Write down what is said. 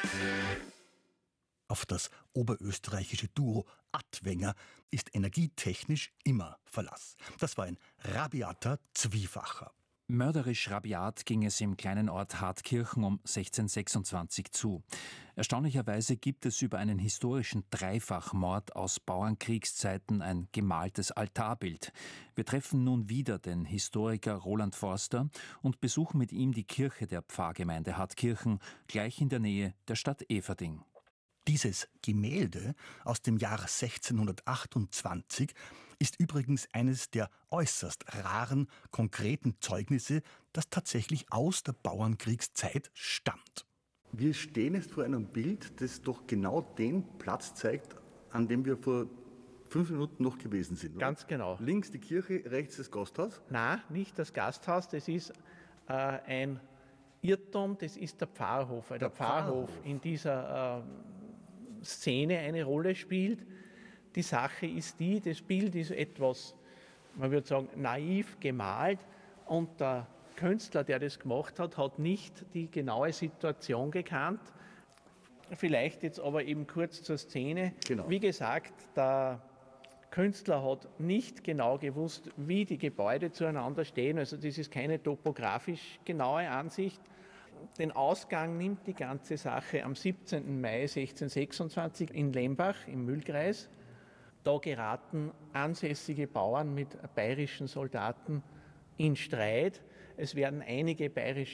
Auf das oberösterreichische Duo Attwenger ist energietechnisch immer Verlass. Das war ein rabiater Zwiefacher. Mörderisch rabiat ging es im kleinen Ort Hartkirchen um 1626 zu. Erstaunlicherweise gibt es über einen historischen Dreifachmord aus Bauernkriegszeiten ein gemaltes Altarbild. Wir treffen nun wieder den Historiker Roland Forster und besuchen mit ihm die Kirche der Pfarrgemeinde Hartkirchen, gleich in der Nähe der Stadt Eferding. Dieses Gemälde aus dem Jahr 1628 ist übrigens eines der äußerst raren, konkreten Zeugnisse, das tatsächlich aus der Bauernkriegszeit stammt. Wir stehen jetzt vor einem Bild, das doch genau den Platz zeigt, an dem wir vor 5 Minuten noch gewesen sind. Oder? Ganz genau. Links die Kirche, rechts das Gasthaus? Nein, nicht das Gasthaus, das ist ein Irrtum, das ist der Pfarrhof, weil der Pfarrhof in dieser Szene eine Rolle spielt. Die Sache ist die, das Bild ist etwas, man würde sagen, naiv gemalt und der Künstler, der das gemacht hat, hat nicht die genaue Situation gekannt. Vielleicht jetzt aber eben kurz zur Szene. Genau. Wie gesagt, der Künstler hat nicht genau gewusst, wie die Gebäude zueinander stehen. Also das ist keine topografisch genaue Ansicht. Den Ausgang nimmt die ganze Sache am 17. Mai 1626 in Lembach im Mühlkreis. Da geraten ansässige Bauern mit bayerischen Soldaten in Streit. Es werden einige bayerische